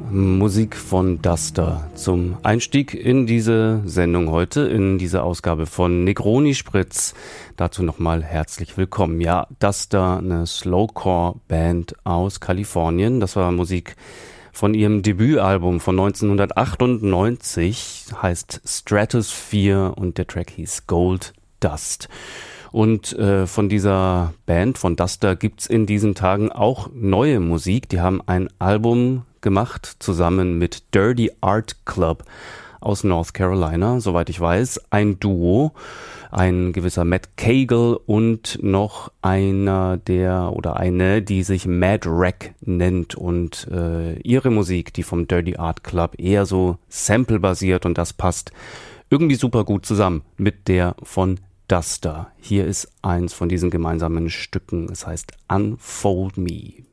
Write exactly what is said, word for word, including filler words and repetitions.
Musik von Duster zum Einstieg in diese Sendung heute, in diese Ausgabe von Negroni Spritz. Dazu nochmal herzlich willkommen. Ja, Duster, eine Slowcore-Band aus Kalifornien. Das war Musik von ihrem Debütalbum von neunzehnhundertachtundneunzig, heißt Stratosphere und der Track hieß Gold Dust. Und äh, von dieser Band, von Duster, gibt's in diesen Tagen auch neue Musik. Die haben ein Album gemacht, zusammen mit Dirty Art Club aus North Carolina, soweit ich weiß. Ein Duo, ein gewisser Matt Cagle und noch einer der oder eine, die sich Mad Rack nennt. Und äh, ihre Musik, die vom Dirty Art Club, eher so sample-basiert, und das passt irgendwie super gut zusammen mit der von Duster. Hier ist eins von diesen gemeinsamen Stücken. Es heißt Unfold Me.